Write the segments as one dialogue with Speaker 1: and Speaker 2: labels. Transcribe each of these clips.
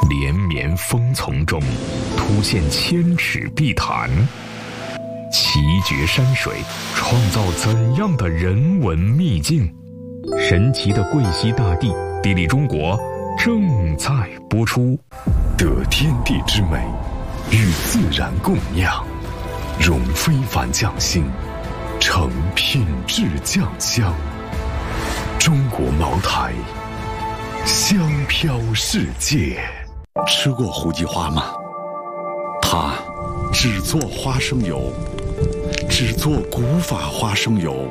Speaker 1: 连绵峰丛中，突现千尺碧潭。奇绝山水创造怎样的人文秘境？神奇的贵溪大地，地理中国正在播出。
Speaker 2: 得天地之美，与自然共酿，融非凡匠心，成品质酱香。中国茅台，香飘世界。
Speaker 3: 吃过胡记花吗？它只做花生油，只做古法花生油。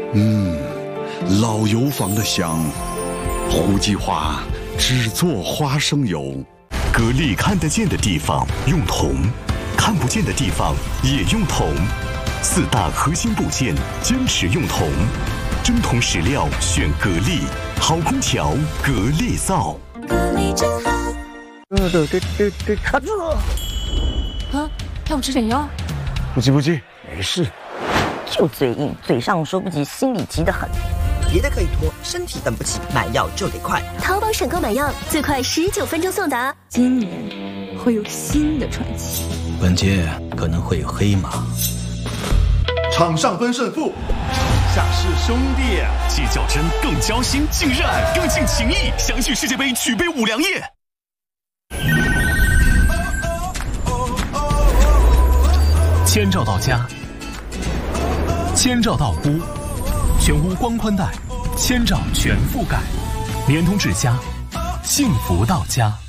Speaker 3: 老油坊的香。胡记花只做花生油。
Speaker 4: 格力看得见的地方用铜，看不见的地方也用铜。4大核心部件坚持用铜，真铜实料选格力，好空调格力造。
Speaker 5: 格力真好。
Speaker 6: 卡住了！
Speaker 5: 啊，要不吃点药？
Speaker 6: 不急不急，没事。
Speaker 7: 就嘴硬，嘴上说不急，心里急得很。
Speaker 8: 别的可以拖，身体等不起，买药就得快。
Speaker 9: 淘宝省购买药，最快19分钟送达。
Speaker 10: 今年会有新的传奇，
Speaker 11: 本届可能会有黑马。
Speaker 12: 场上分胜负，下是兄弟，
Speaker 4: 既较真更交心，更热爱更尽情谊。相聚世界杯，举杯五粮液。千兆到家，千兆到屋，全屋光宽带，千兆全覆盖，联通至家，幸福到家。